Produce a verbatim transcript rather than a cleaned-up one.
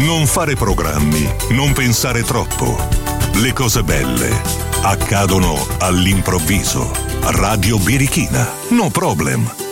Non fare programmi, non pensare troppo. Le cose belle accadono all'improvviso. Radio Birichina, no problem.